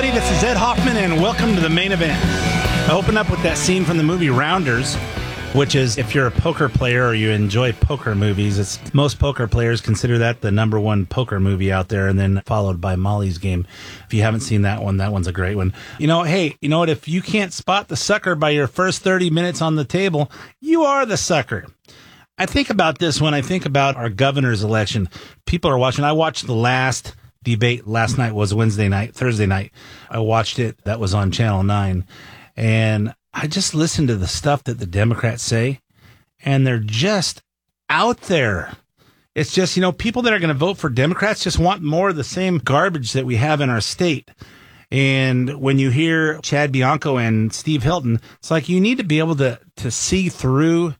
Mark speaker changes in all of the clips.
Speaker 1: everybody. This is Ed Hoffman, and welcome to the main event. I open up with that scene from the movie Rounders, which is, if you're a poker player or you enjoy poker movies, most poker players consider that the number one poker movie out there, and then followed by Molly's Game. If you haven't seen that one's a great one. Hey, you know what? If you can't spot the sucker by your first 30 minutes on the table, you are the sucker. I think about this when I think about our governor's election. People are watching. I watched the last debate. Last night was Thursday night. I watched it. That was on Channel 9. And I just listened to the stuff that the Democrats say, and they're just out there. It's just, people that are going to vote for Democrats just want more of the same garbage that we have in our state. And when you hear Chad Bianco and Steve Hilton, it's like you need to be able to see through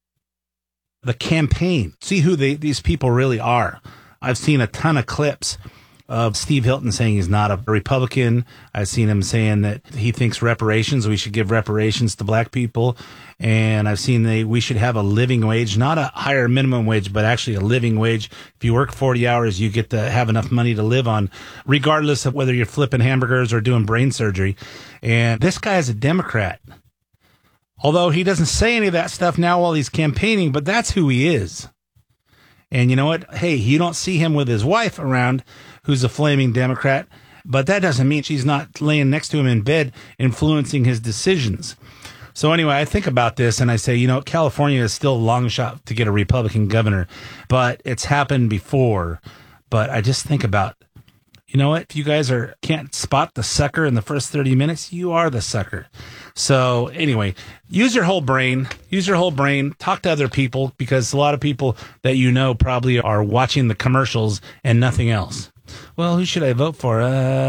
Speaker 1: the campaign, see who these people really are. I've seen a ton of clips of Steve Hilton saying he's not a Republican. I've seen him saying that he thinks we should give reparations to black people. And I've seen we should have a living wage, not a higher minimum wage, but actually a living wage. If you work 40 hours, you get to have enough money to live on, regardless of whether you're flipping hamburgers or doing brain surgery. And this guy is a Democrat. Although he doesn't say any of that stuff now while he's campaigning, but that's who he is. And you know what? Hey, you don't see him with his wife around, who's a flaming Democrat, but that doesn't mean she's not laying next to him in bed influencing his decisions. So anyway, I think about this and I say, California is still a long shot to get a Republican governor, but it's happened before. But I just think about, if you guys can't spot the sucker in the first 30 minutes, you are the sucker. So anyway, use your whole brain, talk to other people, because a lot of people that probably are watching the commercials and nothing else. Well, who should I vote for?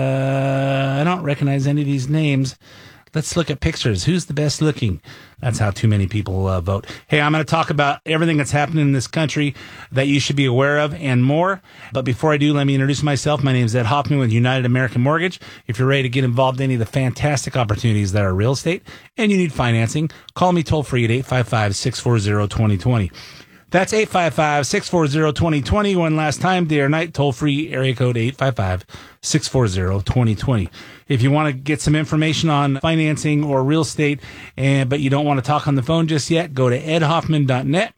Speaker 1: I don't recognize any of these names. Let's look at pictures. Who's the best looking? That's how too many people vote. Hey, I'm going to talk about everything that's happening in this country that you should be aware of and more. But before I do, let me introduce myself. My name is Ed Hoffman with United American Mortgage. If you're ready to get involved in any of the fantastic opportunities that are real estate and you need financing, call me toll free at 855-640-2020. That's 855-640-2020. One last time, day or night, toll-free, area code 855-640-2020. If you want to get some information on financing or real estate, but you don't want to talk on the phone just yet, go to edhoffman.net,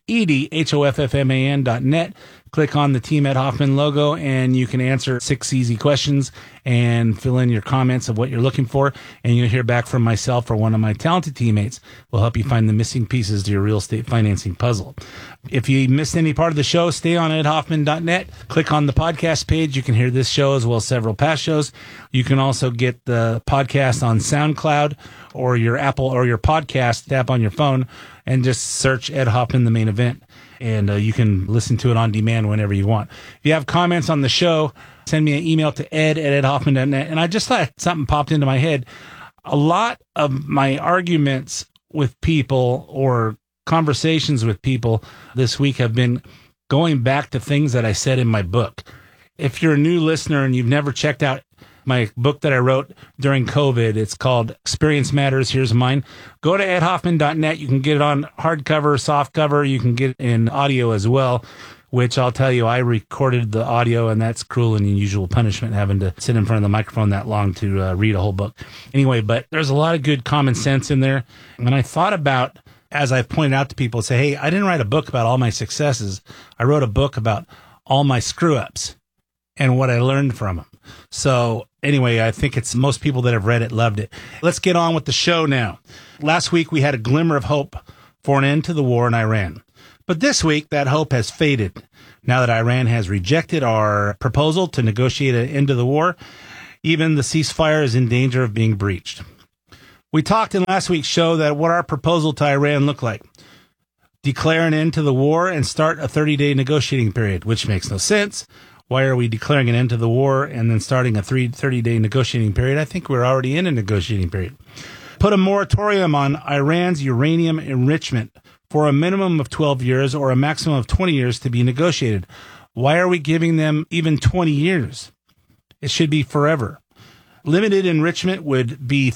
Speaker 1: edhoffman.net. Click on the Team Ed Hoffman logo, and you can answer 6 easy questions and fill in your comments of what you're looking for. And you'll hear back from myself or one of my talented teammates. We'll help you find the missing pieces to your real estate financing puzzle. If you missed any part of the show, stay on edhoffman.net. Click on the podcast page. You can hear this show as well as several past shows. You can also get the podcast on SoundCloud or your Apple or your podcast app on your phone, and just search Ed Hoffman, the main event. And you can listen to it on demand whenever you want. If you have comments on the show, send me an email to ed@edhoffman.net. And I just thought something popped into my head. A lot of my arguments with people or conversations with people this week have been going back to things that I said in my book. If you're a new listener and you've never checked out my book that I wrote during COVID, it's called Experience Matters. Here's mine. Go to edhoffman.net. You can get it on hardcover, softcover. You can get it in audio as well, which I'll tell you, I recorded the audio, and that's cruel and unusual punishment, having to sit in front of the microphone that long to read a whole book. Anyway, but there's a lot of good common sense in there. And I thought about, as I've pointed out to people, say, hey, I didn't write a book about all my successes. I wrote a book about all my screw-ups and what I learned from them. So anyway, I think it's most people that have read it loved it. Let's get on with the show now. Last week, we had a glimmer of hope for an end to the war in Iran. But this week, that hope has faded. Now that Iran has rejected our proposal to negotiate an end to the war, even the ceasefire is in danger of being breached. We talked in last week's show that what our proposal to Iran looked like. Declare an end to the war and start a 30-day negotiating period, which makes no sense. Why are we declaring an end to the war and then starting a 30-day negotiating period? I think we're already in a negotiating period. Put a moratorium on Iran's uranium enrichment for a minimum of 12 years or a maximum of 20 years to be negotiated. Why are we giving them even 20 years? It should be forever. Limited enrichment would be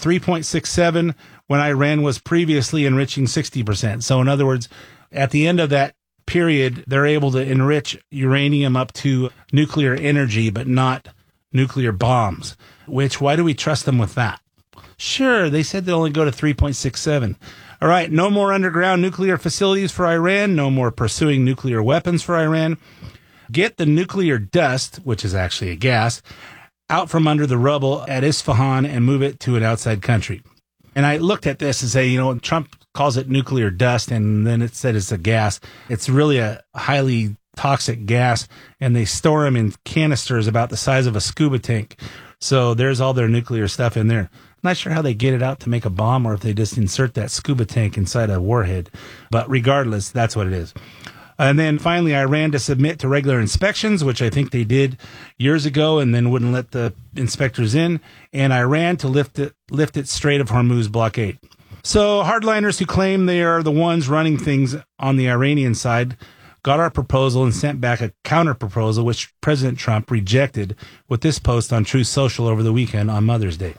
Speaker 1: 3.67 when Iran was previously enriching 60%. So in other words, at the end of that period, they're able to enrich uranium up to nuclear energy, but not nuclear bombs, why do we trust them with that? Sure, they said they'll only go to 3.67. All right, no more underground nuclear facilities for Iran, no more pursuing nuclear weapons for Iran. Get the nuclear dust, which is actually a gas, out from under the rubble at Isfahan and move it to an outside country. And I looked at this and say, Trump calls it nuclear dust, and then it said it's a gas. It's really a highly toxic gas, and they store them in canisters about the size of a scuba tank. So there's all their nuclear stuff in there. Not sure how they get it out to make a bomb or if they just insert that scuba tank inside a warhead. But regardless, that's what it is. And then finally, Iran to submit to regular inspections, which I think they did years ago and then wouldn't let the inspectors in. And Iran to lift its Strait of Hormuz blockade. So hardliners who claim they are the ones running things on the Iranian side got our proposal and sent back a counter proposal, which President Trump rejected with this post on Truth Social over the weekend on Mother's Day.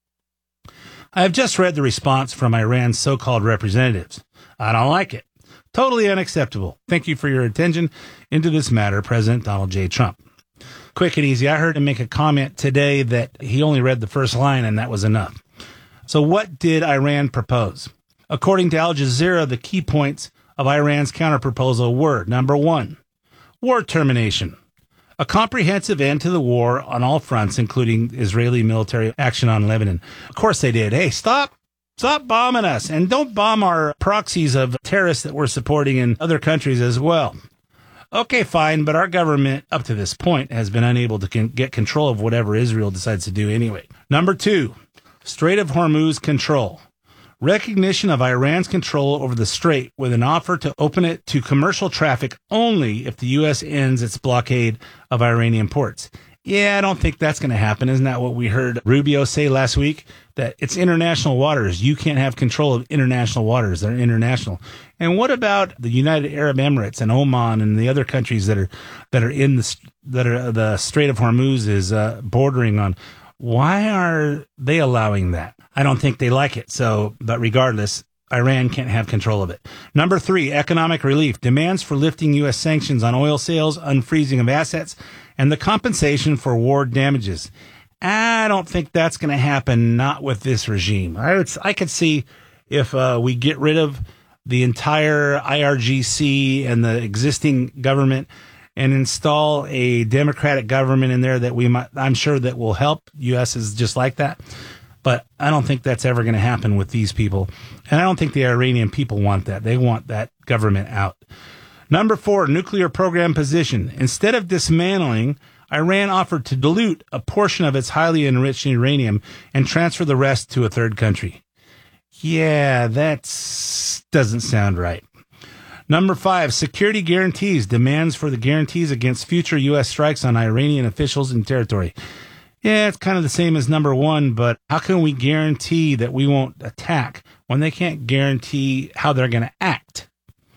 Speaker 1: I have just read the response from Iran's so-called representatives. I don't like it. Totally unacceptable. Thank you for your attention into this matter, President Donald J. Trump. Quick and easy. I heard him make a comment today that he only read the first line and that was enough. So what did Iran propose? According to Al Jazeera, the key points of Iran's counterproposal were, number one, war termination. A comprehensive end to the war on all fronts, including Israeli military action on Lebanon. Of course they did. Hey, stop bombing us, and don't bomb our proxies of terrorists that we're supporting in other countries as well. Okay, fine, but our government, up to this point, has been unable to get control of whatever Israel decides to do anyway. Number two, Strait of Hormuz control. Recognition of Iran's control over the strait with an offer to open it to commercial traffic only if the U.S. ends its blockade of Iranian ports. Yeah, I don't think that's going to happen. Isn't that what we heard Rubio say last week? That it's international waters. You can't have control of international waters. They're international. And what about the United Arab Emirates and Oman and the other countries that are the Strait of Hormuz is bordering on? Why are they allowing that? I don't think they like it. But regardless, Iran can't have control of it. Number three, economic relief. Demands for lifting U.S. sanctions on oil sales, unfreezing of assets, and the compensation for war damages. I don't think that's going to happen, not with this regime. I could see if we get rid of the entire IRGC and the existing government and install a democratic government in there I'm sure that will help. U.S. is just like that. But I don't think that's ever going to happen with these people. And I don't think the Iranian people want that. They want that government out. Number four, nuclear program position. Instead of dismantling, Iran offered to dilute a portion of its highly enriched uranium and transfer the rest to a third country. Yeah, that doesn't sound right. Number five, security guarantees. Demands for the guarantees against future U.S. strikes on Iranian officials and territory. Yeah, it's kind of the same as number one, but how can we guarantee that we won't attack when they can't guarantee how they're going to act?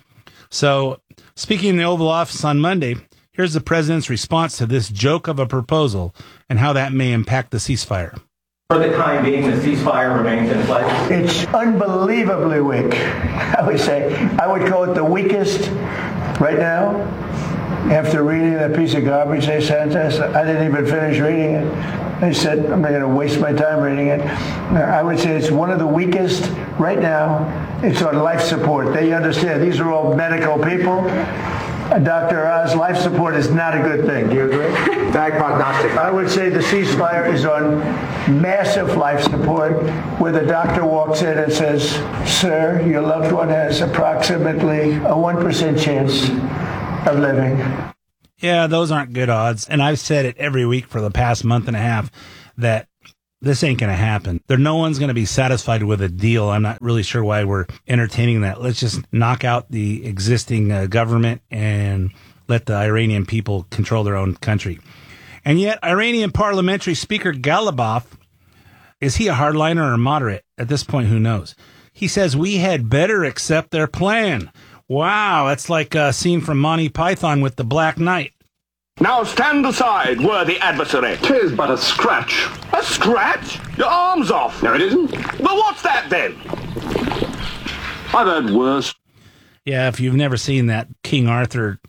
Speaker 1: So, speaking in the Oval Office on Monday, here's the president's response to this joke of a proposal and how that may impact the ceasefire.
Speaker 2: For the time being, the ceasefire remains in place.
Speaker 3: It's unbelievably weak, I would say. I would call it the weakest right now. After reading that piece of garbage they sent us, I didn't even finish reading it. I said, I'm not going to waste my time reading it. I would say it's one of the weakest right now. It's on life support. They understand. These are all medical people. Dr. Oz, life support is not a good thing. Do you agree?
Speaker 2: Bad prognostic.
Speaker 3: I would say the ceasefire is on massive life support, where the doctor walks in and says, sir, your loved one has approximately a 1% chance of living.
Speaker 1: Yeah, those aren't good odds. And I've said it every week for the past month and a half that this ain't going to happen. No one's going to be satisfied with a deal. I'm not really sure why we're entertaining that. Let's just knock out the existing government and let the Iranian people control their own country. And yet, Iranian parliamentary speaker Ghalibaf, is he a hardliner or moderate? At this point, who knows? He says we had better accept their plan. Wow, that's like a scene from Monty Python with the Black Knight.
Speaker 4: Now stand aside, worthy adversary.
Speaker 5: 'Tis but a scratch.
Speaker 4: A scratch? Your arm's off.
Speaker 5: No, it isn't.
Speaker 4: Well, what's that then?
Speaker 5: I've heard worse.
Speaker 1: Yeah, if you've never seen that King Arthur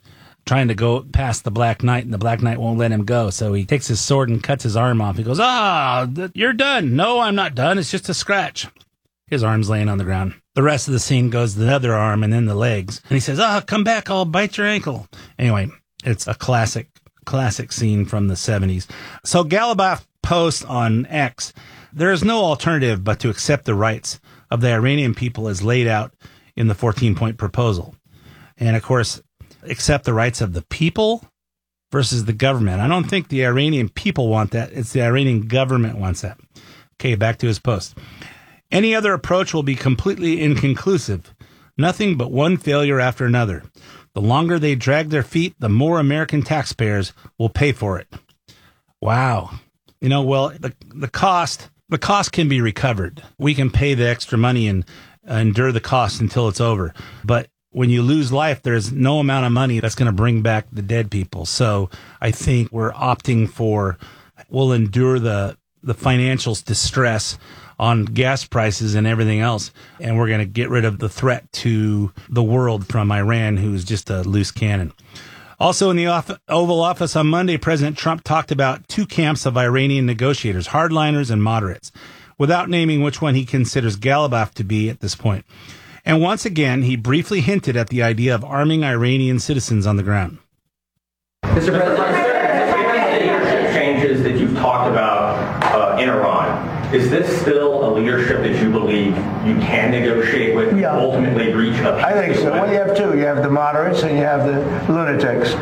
Speaker 1: trying to go past the Black Knight, and the Black Knight won't let him go. So he takes his sword and cuts his arm off. He goes, you're done. No, I'm not done. It's just a scratch. His arm's laying on the ground. The rest of the scene goes to the other arm and then the legs. And he says, come back, I'll bite your ankle. Anyway, it's a classic scene from the 70s. So Ghalibaf posts on X, there is no alternative but to accept the rights of the Iranian people as laid out in the 14-point proposal. And, of course, accept the rights of the people versus the government. I don't think the Iranian people want that. It's the Iranian government wants that. Okay, back to his post. Any other approach will be completely inconclusive. Nothing but one failure after another. The longer they drag their feet, the more American taxpayers will pay for it. Wow. The cost can be recovered. We can pay the extra money and endure the cost until it's over. But when you lose life, there's no amount of money that's going to bring back the dead people. So I think we're opting for, we'll endure the financial distress on gas prices and everything else, and we're going to get rid of the threat to the world from Iran, who's just a loose cannon. Also in the Oval Office on Monday, President Trump talked about two camps of Iranian negotiators, hardliners and moderates, without naming which one he considers Ghalibaf to be at this point. And once again, he briefly hinted at the idea of arming Iranian citizens on the ground.
Speaker 2: Mr. President, given the leadership changes that you've talked about in Iran, is this still a leadership that you believe you can negotiate with and ultimately reach a peace?
Speaker 3: I think so. Well, you have two. You have the moderates and you have the lunatics.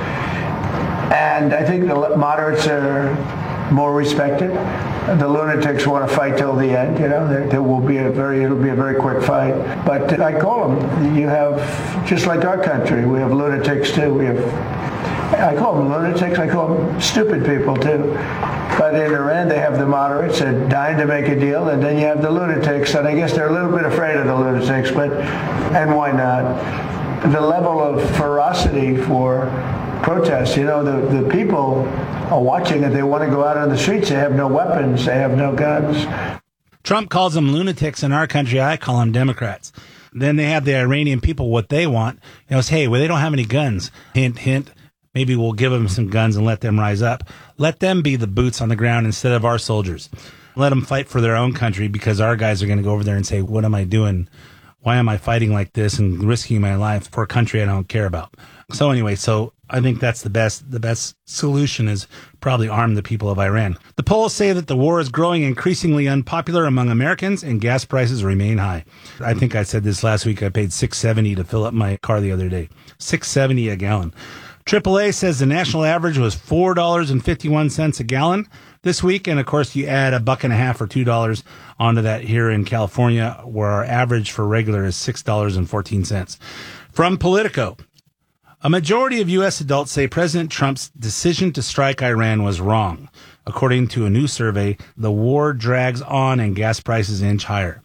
Speaker 3: And I think the moderates are more respected. The lunatics want to fight till the end. It'll be a very quick fight. But I call them. You have, just like our country, we have lunatics too. I call them lunatics. I call them stupid people too. But in Iran, they have the moderates that are dying to make a deal, and then you have the lunatics, and I guess they're a little bit afraid of the lunatics, and why not? The level of ferocity for protests, the people are watching it. They want to go out on the streets. They have no weapons. They have no guns.
Speaker 1: Trump calls them lunatics in our country. I call them Democrats. Then they have the Iranian people, what they want. Hey, well, they don't have any guns. Hint, hint. Maybe we'll give them some guns and let them rise up. Let them be the boots on the ground instead of our soldiers. Let them fight for their own country, because our guys are going to go over there and say, what am I doing? Why am I fighting like this and risking my life for a country I don't care about? So anyway, I think that's the best solution is probably arm the people of Iran. The polls say that the war is growing increasingly unpopular among Americans and gas prices remain high. I think I said this last week. I paid $6.70 to fill up my car the other day. $6.70 a gallon. AAA says the national average was $4.51 a gallon this week. And, of course, you add $1.50 or $2 onto that here in California, where our average for regular is $6.14. From Politico, a majority of U.S. adults say President Trump's decision to strike Iran was wrong. According to a new survey, the war drags on and gas prices inch higher.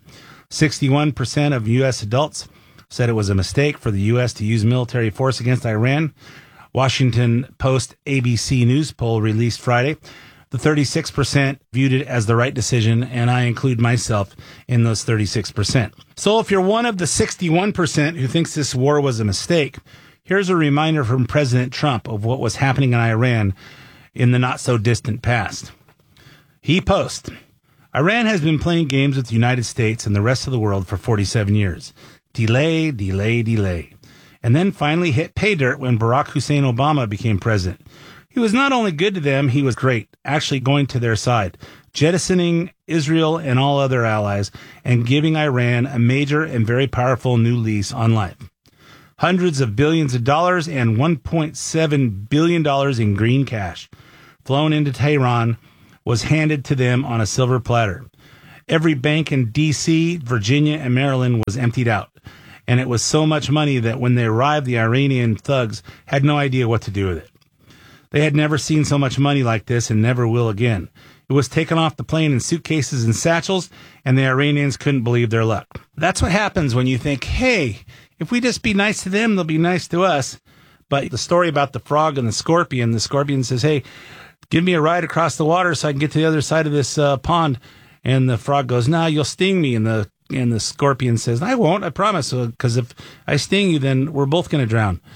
Speaker 1: 61% of U.S. adults said it was a mistake for the U.S. to use military force against Iran. Washington Post ABC News poll released Friday. The 36% viewed it as the right decision, and I include myself in those 36%. So if you're one of the 61% who thinks this war was a mistake, here's a reminder from President Trump of what was happening in Iran in the not-so-distant past. He posts, Iran has been playing games with the United States and the rest of the world for 47 years. Delay, delay, delay. And then finally hit pay dirt when Barack Hussein Obama became president. He was not only good to them, he was great, actually going to their side, jettisoning Israel and all other allies, and giving Iran a major and very powerful new lease on life. Hundreds of billions of dollars and $1.7 billion in green cash flown into Tehran was handed to them on a silver platter. Every bank in D.C., Virginia, and Maryland was emptied out. And it was so much money that when they arrived, the Iranian thugs had no idea what to do with it. They had never seen so much money like this and never will again. It was taken off the plane in suitcases and satchels, and the Iranians couldn't believe their luck. That's what happens when you think, hey, if we just be nice to them, they'll be nice to us. But the story about the frog and the scorpion says, hey, give me a ride across the water so I can get to the other side of this pond. And the frog goes, no, you'll sting me. And the scorpion says, I won't, I promise, because if I sting you, then we're both going to drown.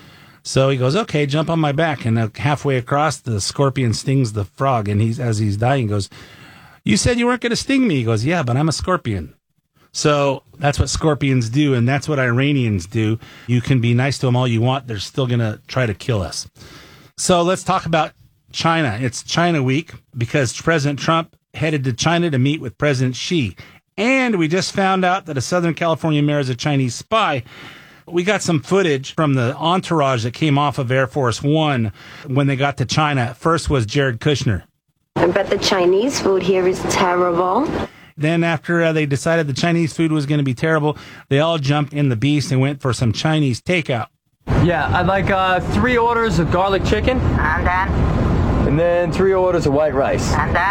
Speaker 1: So he goes, okay, jump on my back. And halfway across, the scorpion stings the frog. And as he's dying, he goes, you said you weren't going to sting me. He goes, yeah, but I'm a scorpion. So that's what scorpions do, and that's what Iranians do. You can be nice to them all you want. They're still going to try to kill us. So let's talk about China. It's China Week because President Trump headed to China to meet with President Xi. And we just found out that a Southern California mayor is a Chinese spy. We got some footage from the entourage that came off of Air Force One when they got to China. First was Jared Kushner.
Speaker 5: I bet the Chinese food here is terrible.
Speaker 1: Then after they decided the Chinese food was going to be terrible, they all jumped in the beast and went for some Chinese takeout.
Speaker 6: Yeah, I'd like 3 orders of garlic chicken. And then 3 orders of white rice.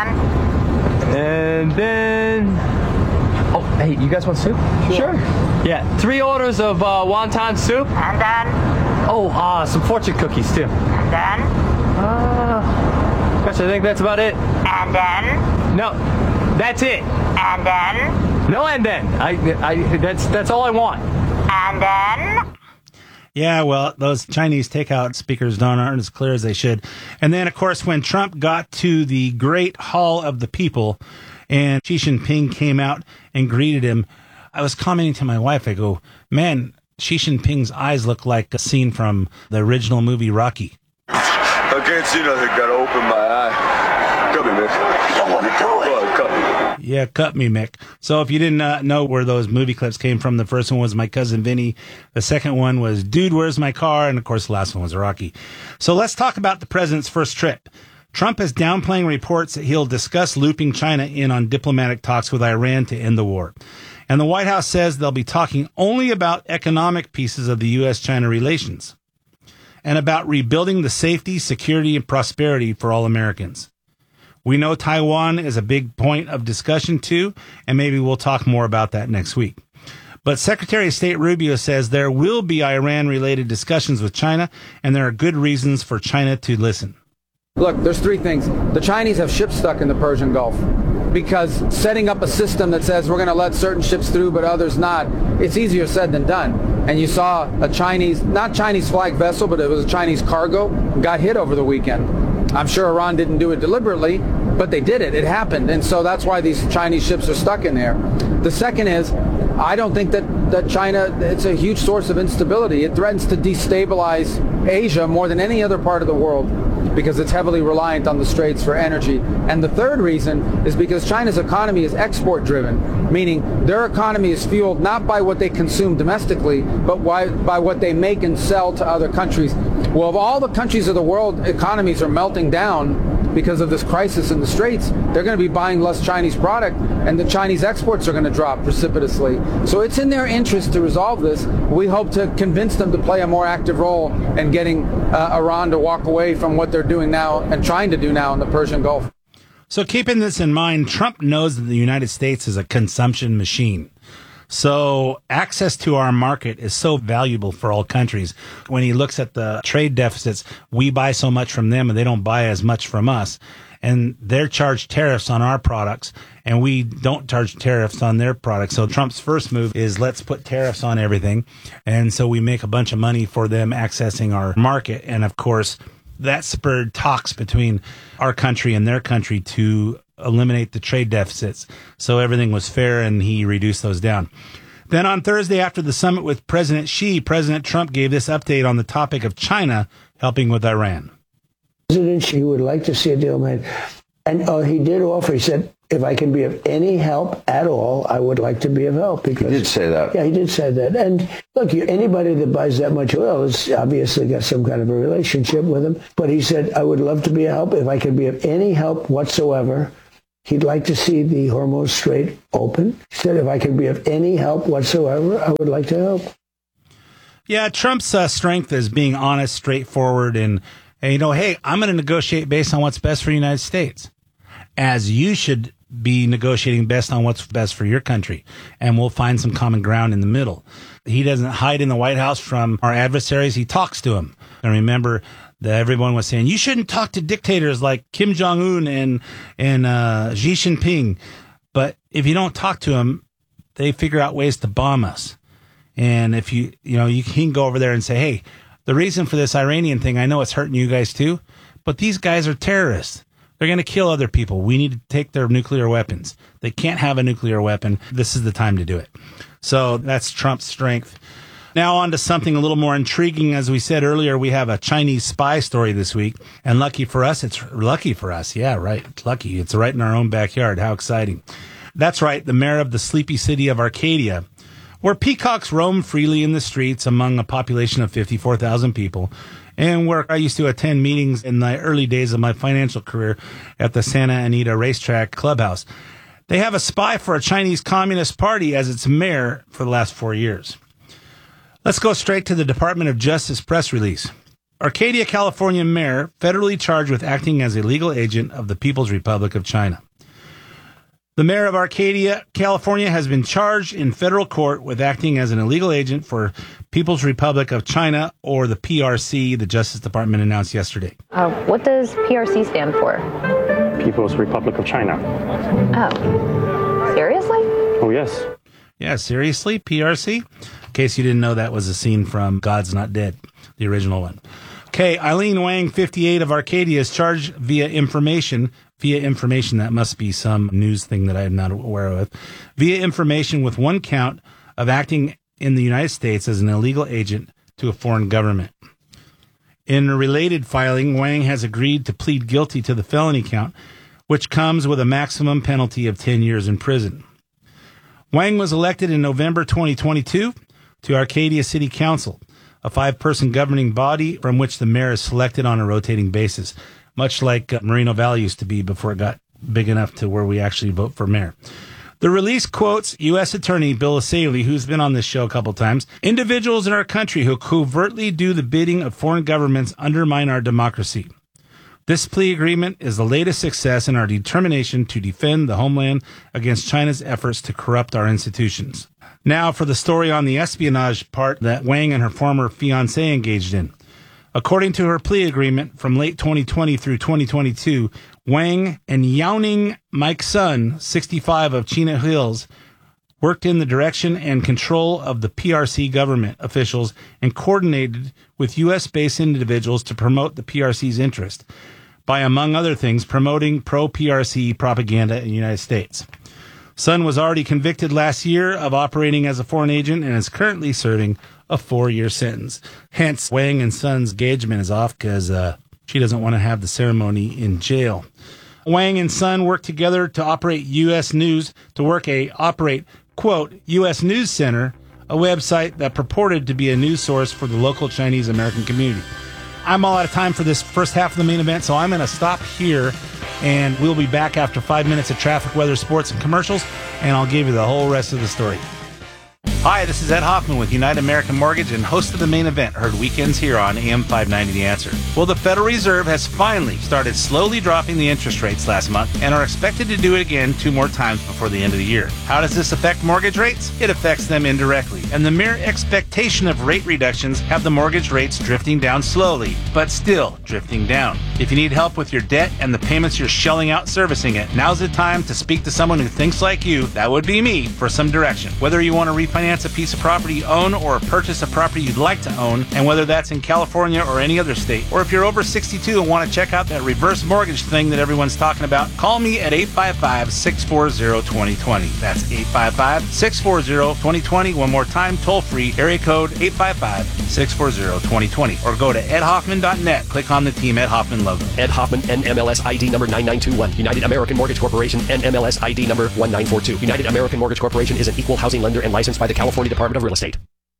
Speaker 6: And then... Oh, hey, you guys want soup? Sure. Yeah, 3 orders of wonton soup. Oh, some fortune cookies, too. Gosh, I think that's about it. No, that's it. No, and then. That's all I want.
Speaker 1: Yeah, well, those Chinese takeout speakers aren't as clear as they should. And then, of course, when Trump got to the Great Hall of the People and Xi Jinping came out and greeted him, I was commenting to my wife, I go, man, Xi Jinping's eyes look like a scene from the original movie Rocky.
Speaker 7: I can't see nothing, gotta open my eye. Cut me, Mick. I don't want to do it. Well, cut me.
Speaker 1: Yeah, cut me, Mick. So if you didn't know where those movie clips came from, the first one was My Cousin Vinny. The second one was Dude, Where's My Car? And of course, the last one was Rocky. So let's talk about the president's first trip. Trump is downplaying reports that he'll discuss looping China in on diplomatic talks with Iran to end the war. And the White House says they'll be talking only about economic pieces of the U.S.-China relations and about rebuilding the safety, security, and prosperity for all Americans. We know Taiwan is a big point of discussion, too, and maybe we'll talk more about that next week. But Secretary of State Rubio says there will be Iran-related discussions with China, and there are good reasons for China to listen.
Speaker 8: Look, there's 3 things. The Chinese have ships stuck in the Persian Gulf because setting up a system that says we're going to let certain ships through but others not, it's easier said than done. And you saw a Chinese, not Chinese flag vessel, but it was a Chinese cargo, got hit over the weekend. I'm sure Iran didn't do it deliberately, but they did it. It happened. And so that's why these Chinese ships are stuck in there. The second is, I don't think that China, it's a huge source of instability. It threatens to destabilize Asia more than any other part of the world because it's heavily reliant on the Straits for energy. And the third reason is because China's economy is export-driven, meaning their economy is fueled not by what they consume domestically, but by what they make and sell to other countries. Well, of all the countries of the world, economies are melting down because of this crisis in the Straits. They're going to be buying less Chinese product, and the Chinese exports are going to drop precipitously. So it's in their interest to resolve this. We hope to convince them to play a more active role in getting Iran to walk away from what they're doing now and trying to do now in the Persian Gulf.
Speaker 1: So keeping this in mind, Trump knows that the United States is a consumption machine. So access to our market is so valuable for all countries. When he looks at the trade deficits, we buy so much from them and they don't buy as much from us. And they're charged tariffs on our products and we don't charge tariffs on their products. So Trump's first move is let's put tariffs on everything. And so we make a bunch of money for them accessing our market. And of course, that spurred talks between our country and their country to eliminate the trade deficits. So everything was fair and he reduced those down. Then on Thursday after the summit with President Xi, President Trump gave this update on the topic of China helping with Iran.
Speaker 3: President Xi would like to see a deal made. And he did offer, he said, if I can be of any help at all, I would like to be of help. Because,
Speaker 7: He did say that.
Speaker 3: Yeah, he did say that. And look, anybody that buys that much oil has obviously got some kind of a relationship with him. But he said, I would love to be a help. If I can be of any help whatsoever, he'd like to see the Hormuz Strait open. He said, if I can be of any help whatsoever, I would like to help.
Speaker 1: Yeah, Trump's strength is being honest, straightforward, and you know, hey, I'm going to negotiate based on what's best for the United States, as you should be negotiating best on what's best for your country, and we'll find some common ground in the middle. He doesn't hide in the White House from our adversaries. He talks to them. And remember that everyone was saying, you shouldn't talk to dictators like Kim Jong-un and Xi Jinping. But if you don't talk to them, they figure out ways to bomb us. And if you can go over there and say, hey, The reason for this Iranian thing, I know it's hurting you guys too, but these guys are terrorists. They're going to kill other people. We need to take their nuclear weapons. They can't have a nuclear weapon. This is the time to do it. So that's Trump's strength. Now on to something a little more intriguing. As we said earlier, we have a Chinese spy story this week. And lucky for us, it's lucky for us. Yeah, right. It's lucky. It's right in our own backyard. How exciting. That's right. The mayor of the sleepy city of Arcadia, where peacocks roam freely in the streets among a population of 54,000 people, and where I used to attend meetings in the early days of my financial career at the Santa Anita Racetrack Clubhouse. They have a spy for a Chinese Communist Party as its mayor for the last 4 years. Let's go straight to the Department of Justice press release. Arcadia, California mayor federally charged with acting as a legal agent of the People's Republic of China. The mayor of Arcadia, California, has been charged in federal court with acting as an illegal agent for People's Republic of China, or the PRC, the Justice Department announced yesterday.
Speaker 9: What does PRC stand for?
Speaker 10: People's Republic of China.
Speaker 9: Oh. Seriously?
Speaker 10: Oh, yes.
Speaker 1: Yeah, seriously? PRC? In case you didn't know, that was a scene from God's Not Dead, the original one. Okay, Eileen Wang, 58, of Arcadia, is charged via information, that must be some news thing that I am not aware of, via information with one count of acting in the United States as an illegal agent to a foreign government. In a related filing, Wang has agreed to plead guilty to the felony count, which comes with a maximum penalty of 10 years in prison. Wang was elected in November 2022 to Arcadia City Council, a 5-person governing body from which the mayor is selected on a rotating basis, much like Moreno Valley used to be before it got big enough to where we actually vote for mayor. The release quotes U.S. Attorney Bill Asaley, who's been on this show a couple times. Individuals in our country who covertly do the bidding of foreign governments undermine our democracy. This plea agreement is the latest success in our determination to defend the homeland against China's efforts to corrupt our institutions. Now for the story on the espionage part that Wang and her former fiancé engaged in. According to her plea agreement from late 2020 through 2022, Wang and Yaoning Mike Sun, 65, of Chino Hills, worked in the direction and control of the PRC government officials and coordinated with U.S.-based individuals to promote the PRC's interest by, among other things, promoting pro-PRC propaganda in the United States. Sun was already convicted last year of operating as a foreign agent and is currently serving a 4-year sentence. Hence, Wang and Sun's engagement is off because she doesn't want to have the ceremony in jail. Wang and Sun worked together to operate U.S. News, quote, U.S. News Center, a website that purported to be a news source for the local Chinese American community. I'm all out of time for this first half of the main event, so I'm going to stop here, and we'll be back after 5 minutes of traffic, weather, sports, and commercials, and I'll give you the whole rest of the story. Hi, this is Ed Hoffman with United American Mortgage and host of the main event, heard weekends here on AM 590 The Answer. Well, the Federal Reserve has finally started slowly dropping the interest rates last month and are expected to do it again 2 more times before the end of the year. How does this affect mortgage rates? It affects them indirectly, and the mere expectation of rate reductions have the mortgage rates drifting down slowly, but still drifting down. If you need help with your debt and the payments you're shelling out servicing it, now's the time to speak to someone who thinks like you, that would be me, for some direction. Whether you want to refinance a piece of property you own or purchase a property you'd like to own, and whether that's in California or any other state, or if you're over 62 and want to check out that reverse mortgage thing that everyone's talking about, call me at 855-640-2020. That's 855-640-2020. One more time, toll free, area code 855-640-2020, or go to edhoffman.net. Click on the Team Ed Hoffman logo.
Speaker 11: Ed Hoffman, NMLS ID number 9921. United American Mortgage Corporation, NMLS ID number 1942. United American Mortgage Corporation is an equal housing lender and licensed by the California Department of Real Estate.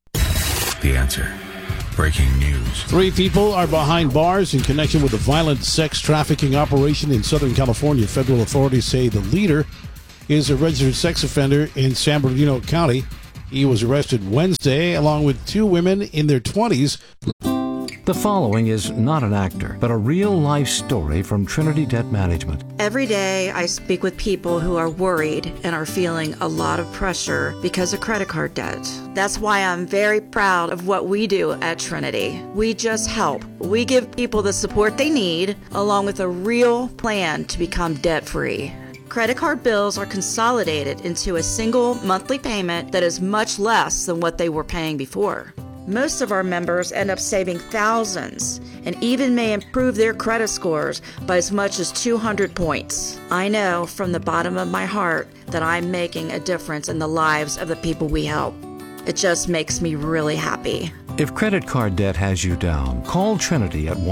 Speaker 12: The Answer. Breaking news.
Speaker 13: 3 people are behind bars in connection with a violent sex trafficking operation in Southern California. Federal authorities say the leader is a registered sex offender in San Bernardino County. He was arrested Wednesday along with 2 women in their 20s.
Speaker 14: The following is not an actor, but a real-life story from Trinity Debt Management.
Speaker 15: Every day I speak with people who are worried and are feeling a lot of pressure because of credit card debt. That's why I'm very proud of what we do at Trinity. We just help. We give people the support they need, along with a real plan to become debt-free. Credit card bills are consolidated into a single monthly payment that is much less than what they were paying before. Most of our members end up saving thousands and even may improve their credit scores by as much as 200 points. I know from the bottom of my heart that I'm making a difference in the lives of the people we help. It just makes me really happy.
Speaker 14: If credit card debt has you down, call Trinity at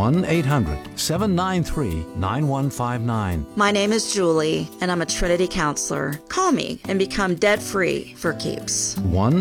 Speaker 14: 1-800-793-9159.
Speaker 15: My name is Julie, and I'm a Trinity counselor. Call me and become debt-free for keeps.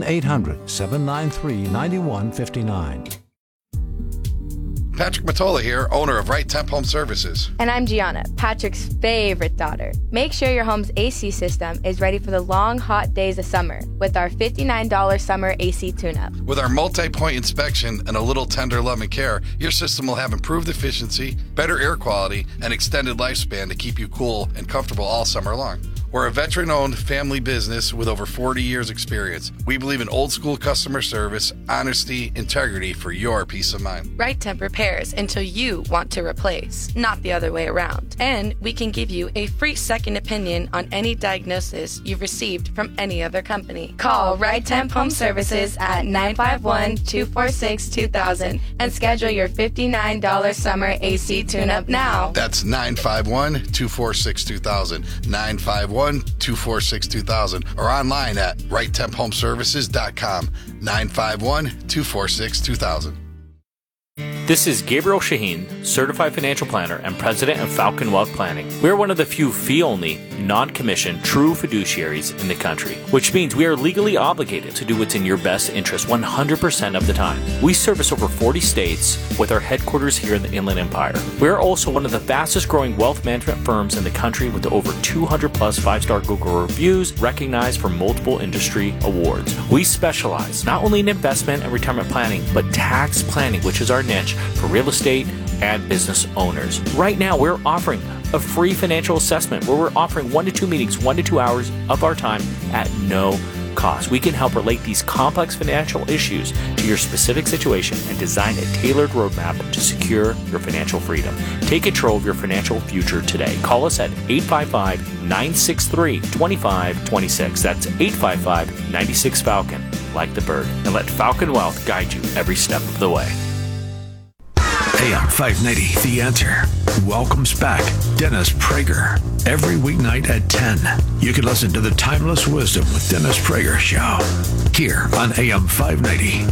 Speaker 14: 1-800-793-9159.
Speaker 16: Patrick Matola here, owner of Right Temp Home Services.
Speaker 17: And I'm Gianna, Patrick's favorite daughter. Make sure your home's AC system is ready for the long, hot days of summer with our $59 summer AC tune-up.
Speaker 16: With our multi-point inspection and a little tender love and care, your system will have improved efficiency, better air quality, and extended lifespan to keep you cool and comfortable all summer long. We're a veteran-owned family business with over 40 years experience. We believe in old-school customer service, honesty, integrity for your peace of mind.
Speaker 18: Right Temp repairs until you want to replace, not the other way around. And we can give you a free second opinion on any diagnosis you've received from any other company. Call Right Temp Home Services at 951-246-2000 and schedule your $59 summer AC tune-up now.
Speaker 16: That's 951-246-2000. 951-246-2000 or online at righttemphomeservices.com. 951-246-2000.
Speaker 19: This is Gabriel Shaheen, Certified Financial Planner and President of Falcon Wealth Planning. We're one of the few fee-only, non-commissioned, true fiduciaries in the country, which means we are legally obligated to do what's in your best interest 100% of the time. We service over 40 states with our headquarters here in the Inland Empire. We're also one of the fastest growing wealth management firms in the country with over 200 plus 5-star Google reviews recognized for multiple industry awards. We specialize not only in investment and retirement planning, but tax planning, which is our niche for real estate and business owners. Right now, we're offering a free financial assessment where we're offering 1 to 2 meetings, 1 to 2 hours of our time at no cost. We can help relate these complex financial issues to your specific situation and design a tailored roadmap to secure your financial freedom. Take control of your financial future today. Call us at 855-963-2526. That's 855-96-FALCON, like the bird, and let Falcon Wealth guide you every step of the way.
Speaker 12: AM 590, The Answer, welcomes back Dennis Prager every weeknight at 10. You can listen to the Timeless Wisdom with Dennis Prager show here on AM 590,